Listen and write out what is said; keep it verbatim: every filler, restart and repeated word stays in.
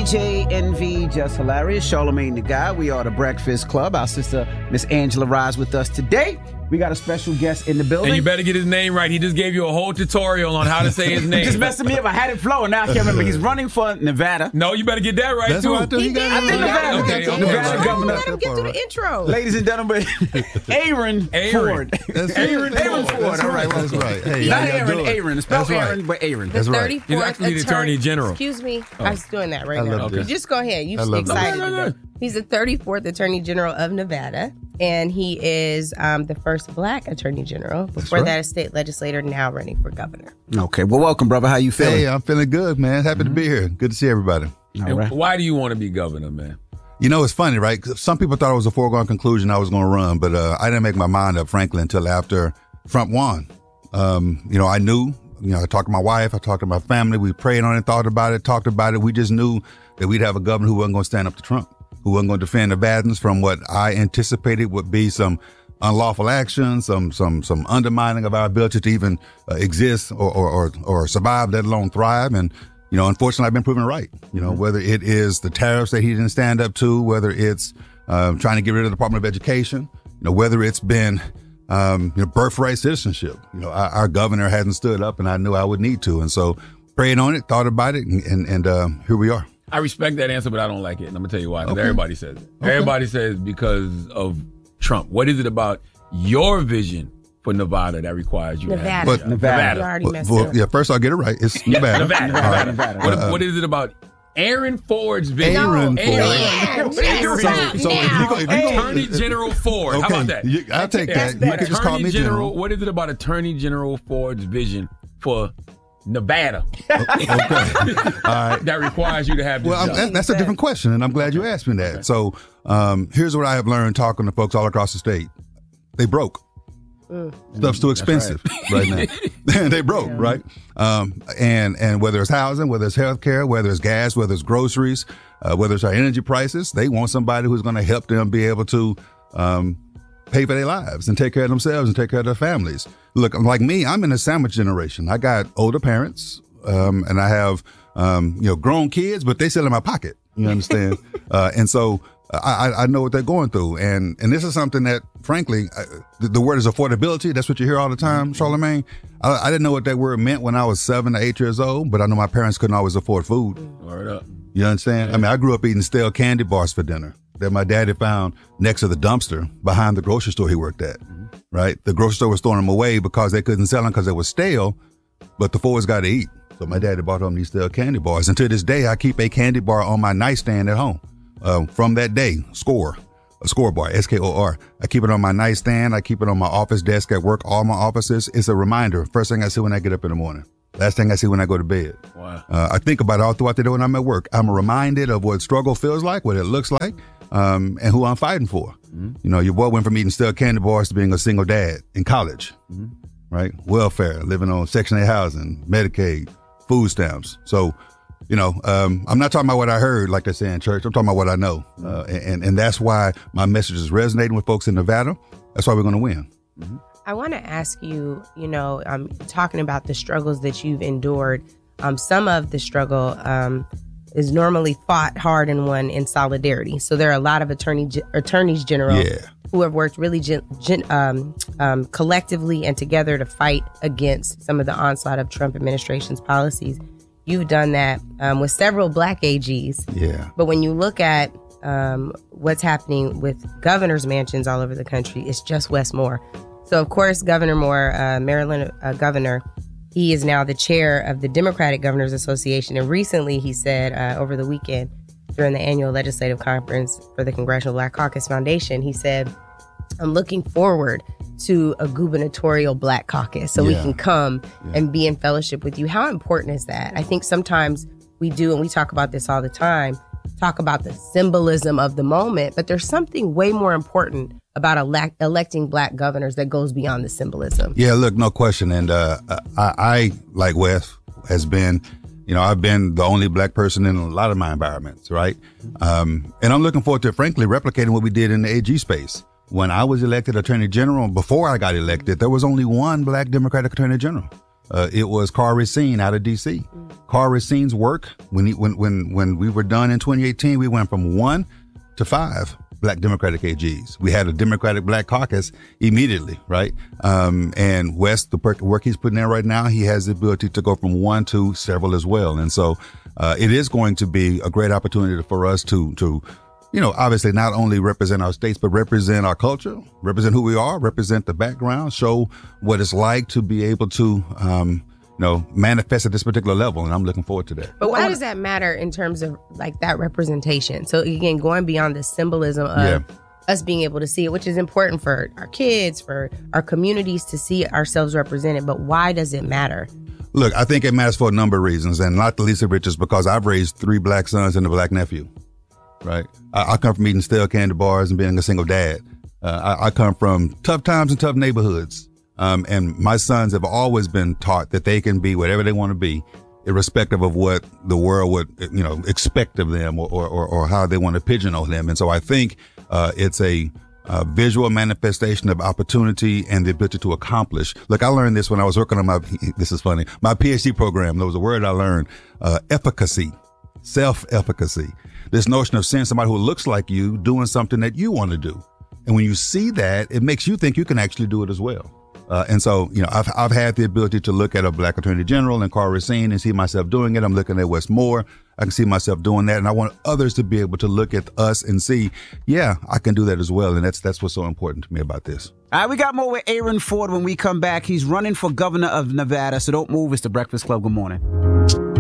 D J Envy, Just Hilarious, Charlamagne the Guy. We are the Breakfast Club. Our sister, Miss Angela Rise, with us today. We got a special guest in the building. And you better get his name right. He just gave you a whole tutorial on how to say his name. Just messing me up. I had it flowing. Now I can't remember. He's running for Nevada. No, you better get that right, That's too. what I, He did. I think Nevada. Okay, okay. Nevada okay. governor. Let him get through the intro. Ladies and gentlemen, Aaron, Aaron. Ford. That's Aaron, Aaron Ford. Ford. That's All right. right. That's right. Hey, Not how y'all Aaron, doing? Aaron. Spell That's right. Aaron, but Aaron. That's right. thirty-fourth He's actually the Attorney General. Excuse me. I was doing that right I now. love You this. just go ahead. You I love excited. this. No, no, no. He's the thirty-fourth Attorney General of Nevada, and he is um, the first black Attorney General. Before right. that, a state legislator, now running for governor. Okay. Well, welcome, brother. How you feeling? Hey, I'm feeling good, man. Happy to be here. Good to see everybody. All And right. why do you want to be governor, man? You know, it's funny, right? 'Cause some people thought it was a foregone conclusion I was going to run, but uh, I didn't make my mind up, frankly, until after Trump won. Um, you know, I knew, you know, I talked to my wife, I talked to my family, we prayed on it, thought about it, talked about it. We just knew that we'd have a governor who wasn't going to stand up to Trump, who wasn't going to defend Nevadans from what I anticipated would be some unlawful action, some some some undermining of our ability to even uh, exist or, or or or survive, let alone thrive. And you know, unfortunately, I've been proven right. You know, mm-hmm. whether it is the tariffs that he didn't stand up to, whether it's uh, trying to get rid of the Department of Education, you know, whether it's been um, you know, birthright citizenship. You know, our, our governor hadn't stood up, and I knew I would need to, and so prayed on it, thought about it, and and, and uh, here we are. I respect that answer, but I don't like it. And I'm going to tell you why. Because Okay. everybody says it. Okay. Everybody says because of Trump. What is it about your vision for Nevada that requires you Nevada. to have But- a job? Nevada. You already Well, messed well, up. yeah, first I'll get it right. It's Nevada. Nevada. All right. Nevada. What, Uh, what is it about Aaron Ford's vision? Aaron No, Ford. Aaron. So, Aaron. so if you go, if you go, Attorney General Ford. How okay, about that? you- I'll take that. You can just call Attorney me General. What is it about Attorney General Ford's vision for Nevada Okay. All right. that requires you to have this Well, I'm, job? that, that's a different question, and I'm glad you asked me that. Okay. So um, here's what I have learned talking to folks all across the state. They broke. Stuff's too expensive right, now. They broke, Yeah. right? Um, and and whether it's housing, whether it's healthcare, whether it's gas, whether it's groceries, uh, whether it's our energy prices, they want somebody who's going to help them be able to um, pay for their lives and take care of themselves and take care of their families. Look, like me, I'm in a sandwich generation. I got older parents, um, and I have um, you know grown kids, but they still in my pocket. You understand? uh, and so I, I know what they're going through, and and this is something that, frankly, I, the, the word is affordability. That's what you hear all the time, Charlamagne. I, I didn't know what that word meant when I was seven or eight years old, but I know my parents couldn't always afford food. Word up. You understand? I mean, I grew up eating stale candy bars for dinner that my daddy found next to the dumpster behind the grocery store he worked at, right? The grocery store was throwing them away because they couldn't sell them because they were stale, but the Fords got to eat. So my daddy bought home these stale candy bars. And to this day, I keep a candy bar on my nightstand at home. Uh, from that day, score, a score bar, S K O R. I keep it on my nightstand. I keep it on my office desk at work, all my offices. It's a reminder. First thing I see when I get up in the morning. Last thing I see when I go to bed. Wow. Uh, I think about it all throughout the day when I'm at work. I'm reminded of what struggle feels like, what it looks like, um, and who I'm fighting for. Mm-hmm. You know, your boy went from eating stale candy bars to being a single dad in college, mm-hmm. right? Welfare, living on Section eight housing, Medicaid, food stamps. So, you know, um, I'm not talking about what I heard, like they say in church. I'm talking about what I know. Uh, and, and that's why my message is resonating with folks in Nevada. That's why we're going to win. Mm-hmm. I want to ask you, you know, um, talking about the struggles that you've endured, um, some of the struggle um, is normally fought hard and won in solidarity. So there are a lot of attorney attorneys general Yeah. who have worked really gen, gen, um, um, collectively and together to fight against some of the onslaught of Trump administration's policies. You've done that um, with several black A Gs. Yeah. But when you look at um, what's happening with governors' mansions all over the country, it's just Wes Moore. So, of course, Governor Moore, uh, Maryland uh, governor, he is now the chair of the Democratic Governors Association. And recently he said uh, over the weekend during the annual legislative conference for the Congressional Black Caucus Foundation, he said, I'm looking forward to a gubernatorial Black caucus so Yeah. we can come Yeah. and be in fellowship with you. How important is that? I think sometimes we do, and we talk about this all the time, talk about the symbolism of the moment, but there's something way more important about elect- electing Black governors that goes beyond the symbolism. Yeah, look, no question. And uh, I, I, like Wes, has been, you know, I've been the only Black person in a lot of my environments, right? Um, and I'm looking forward to, frankly, replicating what we did in the A G space. When I was elected Attorney General, before I got elected, there was only one Black Democratic Attorney General. Uh, it was Carl Racine out of D C. Mm. Carl Racine's work, when, he, when when when we were done in twenty eighteen, we went from one to five Black Democratic A Gs. We had a Democratic Black Caucus immediately, right? Um, and Wes, the work he's putting in right now, he has the ability to go from one to several as well. And so uh, it is going to be a great opportunity for us to to you know, obviously not only represent our states, but represent our culture, represent who we are, represent the background, show what it's like to be able to, um, you know, manifest at this particular level. And I'm looking forward to that. But why does that matter in terms of like that representation? So again, going beyond the symbolism of Yeah. us being able to see it, which is important for our kids, for our communities to see ourselves represented. But why does it matter? Look, I think it matters for a number of reasons, and not the least of which is because I've raised three black sons and a black nephew. Right. I, I come from eating stale candy bars and being a single dad. Uh, I, I come from tough times and tough neighborhoods. Um, and my sons have always been taught that they can be whatever they want to be, irrespective of what the world would, you know, expect of them or, or, or how they want to pigeonhole them. And so I think uh, it's a, a visual manifestation of opportunity and the ability to accomplish. Look, I learned this when I was working on my, this is funny, my PhD program. There was a word I learned, uh, efficacy, self-efficacy. This notion of seeing somebody who looks like you doing something that you want to do. And when you see that, it makes you think you can actually do it as well. Uh, and so, you know, I've, I've had the ability to look at a Black Attorney General and Carl Racine and see myself doing it. I'm looking at Wes Moore. I can see myself doing that. And I want others to be able to look at us and see, yeah, I can do that as well. And that's that's what's so important to me about this. All right, we got more with Aaron Ford when we come back. He's running for governor of Nevada, so don't move. It's The Breakfast Club. Good morning.